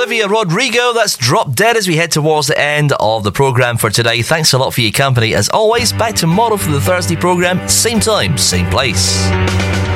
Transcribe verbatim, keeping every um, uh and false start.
Olivia Rodrigo. That's Drop Dead as we head towards the end of the programme for today. Thanks a lot for your company. As always, back tomorrow for the Thursday programme. Same time, same place.